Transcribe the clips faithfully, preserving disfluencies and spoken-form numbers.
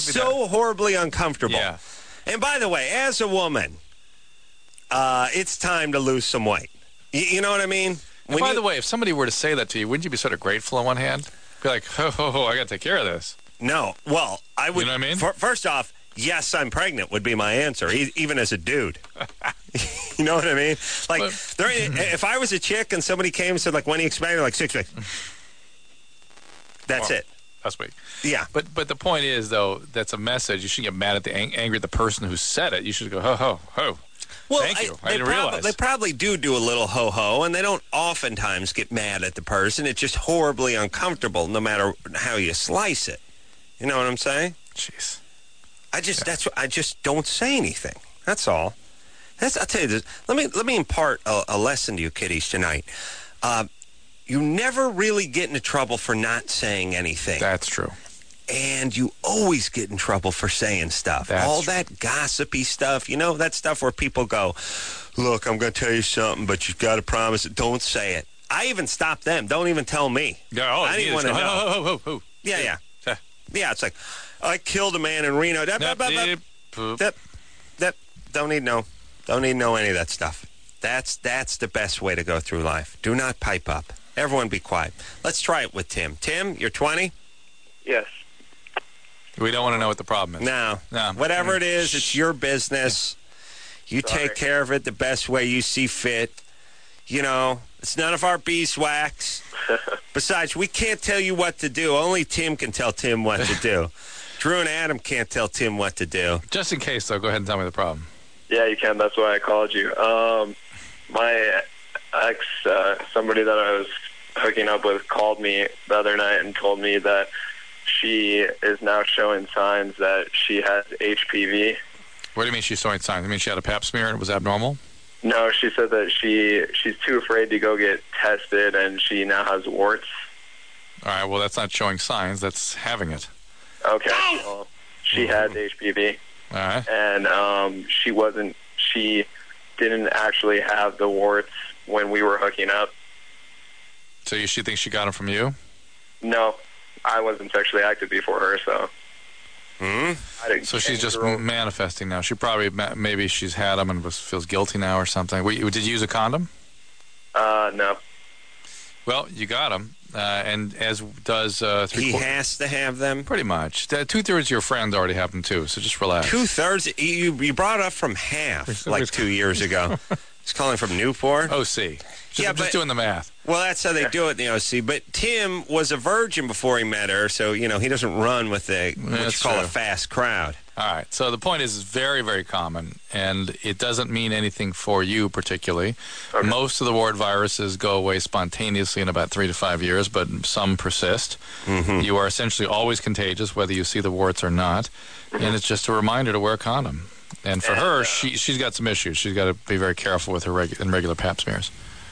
so horribly uncomfortable. Yeah. And by the way, as a woman, uh, it's time to lose some weight. You, you know what I mean? And by you, the way, if somebody were to say that to you, wouldn't you be sort of grateful on one hand? Be like, oh, oh, oh I got to take care of this. No. Well, I would. You know what I mean? For, first off, yes, I'm pregnant would be my answer, e- even as a dude. You know what I mean? Like, but, there, if I was a chick and somebody came and said, like, when are you expecting? Like, six weeks. That's well, it. That's week. Yeah. But but the point is, though, that's a message. You shouldn't get mad at the ang- angry at the person who said it. You should go, ho, ho, ho. Well, Thank you. I, I didn't prob- realize. They probably do do a little ho-ho, and they don't oftentimes get mad at the person. It's just horribly uncomfortable no matter how you slice it. You know what I'm saying? Jeez. I just yeah. that's what, I just don't say anything. That's all. That's I'll tell you this. Let me let me impart a, a lesson to you kiddies tonight. Uh, you never really get into trouble for not saying anything. That's true. And you always get in trouble for saying stuff. That's all true. that gossipy stuff. You know, that stuff where people go, look, I'm going to tell you something, but you've got to promise it. Don't say it. I even stop them. Don't even tell me. Yeah, oh, I didn't want to know. Ho, ho, ho, ho. Yeah, yeah. Yeah. Yeah, it's like, I killed a man in Reno. That, that, that, that, that, don't need no. Don't need to know any of that stuff. That's that's the best way to go through life. Do not pipe up. Everyone be quiet. Let's try it with Tim. Tim, you're twenty? Yes. We don't want to know what the problem is. No. No. Whatever it is, it's your business. You Sorry. take care of it the best way you see fit. You know, it's none of our beeswax. Besides, we can't tell you what to do. Only Tim can tell Tim what to do. Drew and Adam can't tell Tim what to do. Just in case, though, go ahead and tell me the problem. Yeah, you can. That's why I called you. Um, my ex, uh, somebody that I was hooking up with, called me the other night and told me that she is now showing signs that she has H P V. What do you mean she's showing signs? You mean she had a pap smear and it was abnormal? No, she said that she she's too afraid to go get tested, and she now has warts. All right, well, that's not showing signs. That's having it. Okay. Well, she has H P V. All right. And um, she wasn't, she didn't actually have the warts when we were hooking up. So you, she thinks she got them from you? No, I wasn't sexually active before her, so. Hmm? I didn't So she's just girl. manifesting now. She probably, maybe she's had them and was, feels guilty now or something. Wait, did you use a condom? Uh, no. Well, you got them, uh, and as does uh, three He quarters. has to have them? Pretty much. Uh, two-thirds of your friends already have them, too, so just relax. Two-thirds? You, you brought up from half like two years ago. He's calling from Newport? O C. Just, Yeah, I'm just but- doing the math. Well, that's how they do it in the O C. But Tim was a virgin before he met her, so, you know, he doesn't run with a, what you That's call true. a fast crowd. All right. So the point is, it's very, very common, and it doesn't mean anything for you particularly. Okay. Most of the wart viruses go away spontaneously in about three to five years, but some persist. Mm-hmm. You are essentially always contagious, whether you see the warts or not, and it's just a reminder to wear a condom. And for And, her, uh, she she's got some issues. She's got to be very careful with her regu- and regular pap smears.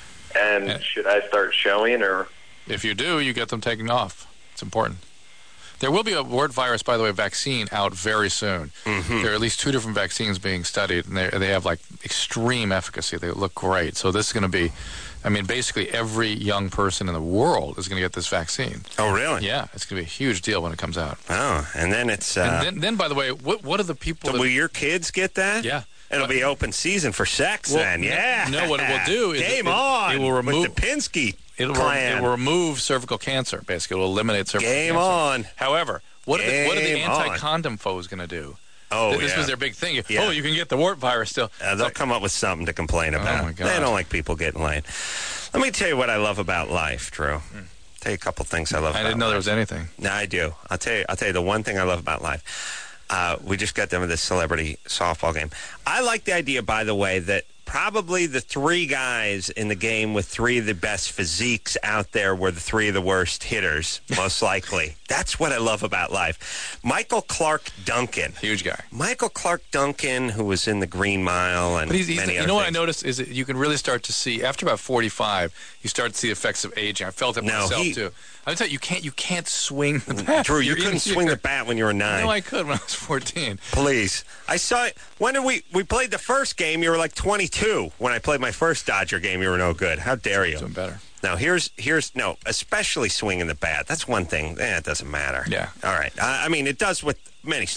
And Yeah. should I start showing, or? If you do, you get them taken off. It's important. There will be a wart virus, by the way, vaccine out very soon. Mm-hmm. There are at least two different vaccines being studied, and they they have like extreme efficacy. They look great. So this is going to be, I mean, basically every young person in the world is going to get this vaccine. Oh, really? Yeah, it's going to be a huge deal when it comes out. Oh, and then it's... Uh, and then, then, by the way, what what are the people? so that, will your kids get that? yeah. It'll be open season for sex Well, then, no- yeah. no, what it will do is Game it- it- on it will remove- with the Pinsky It'll, clan. re- it will remove cervical cancer, basically. It will eliminate cervical Game cancer. on. However, what are the, what are the Game on. anti-condom foes going to do? Oh, This yeah. was their big thing. Yeah. Oh, you can get the wart virus still. Uh, they'll come up with something to complain about. my God. They don't like people getting laid. Let me tell you what I love about life, Drew. Hmm. Tell you a couple things I love I about didn't know there life. was anything. No, I do. I'll tell you. I'll tell you the one thing I love about life. Uh, we just got done with this celebrity softball game. I like the idea, by the way, that probably the three guys in the game with three of the best physiques out there were the three of the worst hitters, most likely. That's what I love about life. Michael Clark Duncan. Huge guy. Michael Clark Duncan, who was in the Green Mile and But he's, he's many you other know what I things. noticed is that you can really start to see after about forty-five, you start to see effects of aging. I felt it No, myself he- too. I tell you, you can't you can't swing the bat. Drew, you You're couldn't even swing here. the bat when you were nine. No, I could when I was fourteen. Please. I saw it. When did we, we played the first game, you were like twenty-two. When I played my first Dodger game, you were no good. How dare you? Doing better. Now, here's, here's no, especially swinging the bat. That's one thing. Eh, it doesn't matter. Yeah. All right. I, I mean, it does with many